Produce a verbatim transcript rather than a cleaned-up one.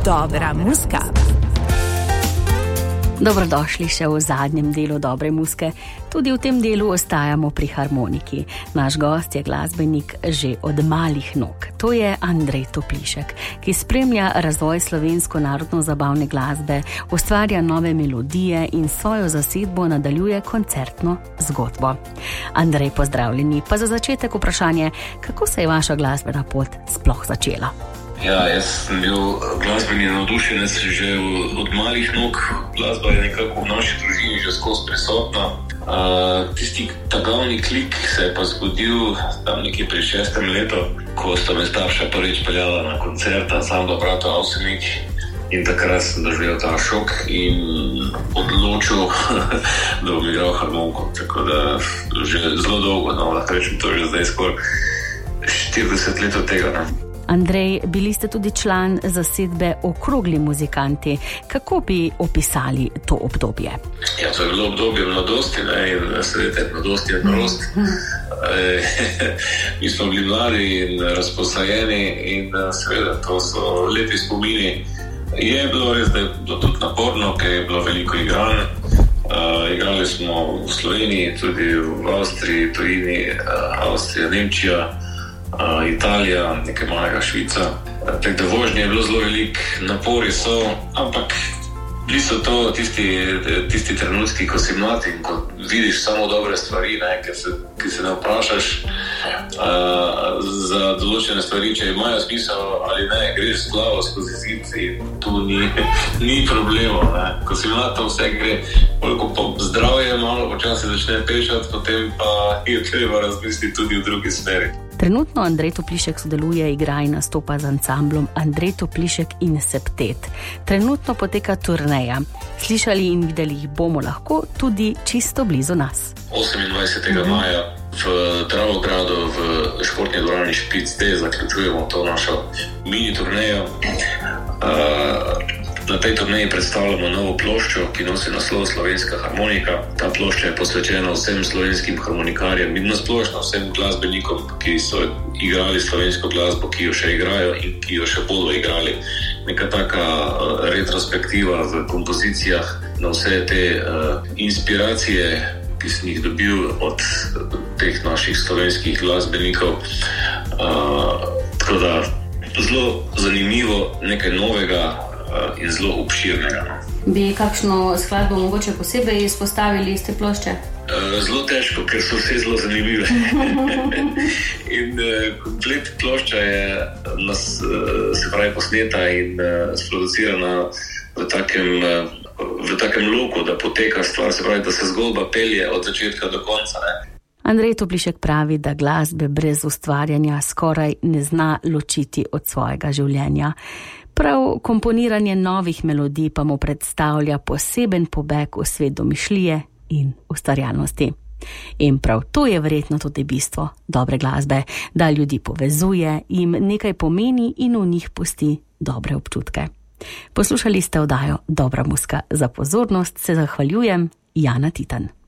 Dobra muska. Dobrodošli še v zadnjem delu Dobre muske. Tudi v tem delu ostajamo pri harmoniki. Naš gost je glasbenik že od malih nog. To je Andrej Toplišek, ki spremlja razvoj slovensko narodno-zabavne glasbe, ustvarja nove melodije in svojo zasedbo nadaljuje koncertno zgodbo. Andrej, pozdravljeni. Pa za začetek vprašanje, kako se je vaša glasbena pot sploh začela? Ja, jaz sem bil glasbeni navdušenec že od malih nog. Glasba je nekako v naši družini že skozi prisotna. Uh, tisti tagavni klik se je pa zgodil tam nekje pri šestem letu, ko sta me starša prvič peljala na koncert ansambla Bratov Avsenik in takrat sem doživel ta šok in odločil, da bom igral harmoniko. Tako da že zelo dolgo, no, lahko rečem, to je že zdaj skoraj štirideset let od tega. Ne? Andrej, bili ste tudi član zasedbe Okrogli muzikanti. Kako bi opisali to obdobje? Ja, to je bilo obdobje mladosti, ne, in sredite, mladosti je norost. Mi smo bili mladi in razposajeni in seveda, to so lepi spomini. Je bilo res, da je bilo tudi naporno, ker je bilo veliko igranj. Uh, igrali smo v Sloveniji, tudi v Avstriji, tujini, uh, Avstrija, Nemčija, Uh, Italija, nekaj malega Švica. Uh, tako da vožnje je bilo zelo velik, napori so, ampak bili so to tisti, tisti trenutki, ko si mlad in ko vidiš samo dobre stvari, ne, ki se, ki se ne vprašaš uh, za določene stvari, če imajo smisel ali ne, greš s glavo skozi zid in tu ni, ni problema. Ne. Ko si mlad, to vse gre, koliko pa zdravje malo počasi začne pešati, potem pa je treba razmisliti tudi v drugi smeri. Trenutno Andrej Toplišek sodeluje, igra in nastopa z ansamblom Andrej Toplišek in Septet. Trenutno poteka turneja. Slišali in videli jih bomo lahko tudi čisto blizu nas. osemindvajsetega maja v Dravogradu v športni dvorani Špic D zaključujemo to našo mini turnejo. Uh, Na tej turneji predstavljamo novo ploščo, ki nosi naslov Slovenska harmonika. Ta plošča je posvečena vsem slovenskim harmonikarjem in nasplošno vsem glasbenikom, ki so igrali slovensko glasbo, ki jo še igrajo in ki jo še bodo igrali. Neka taka uh, retrospektiva v kompozicijah na vse te uh, inspiracije, ki sem jih dobil od teh naših slovenskih glasbenikov. Uh, tako da zelo zanimivo, nekaj novega in zelo obširnega. Bi kakšno skladbo mogoče posebej izpostavili iz te plošče? Zelo težko, ker so vse zelo zanimive. In komplet plošča je nas, se pravi, posneta in sproducirana v takem, v takem loku, da poteka stvar, se pravi, da se zgodba pelje od začetka do konca. Ne? Andrej Toplišek pravi, da glasbe brez ustvarjanja skoraj ne zna ločiti od svojega življenja. Prav komponiranje novih melodij pa mu predstavlja poseben pobeg v svet domišljije in ustvarjalnosti. In prav to je verjetno tudi bistvo dobre glasbe, da ljudi povezuje, jim nekaj pomeni in v njih pusti dobre občutke. Poslušali ste oddajo Dobra muska. Za pozornost se zahvaljujem, Jana Titan.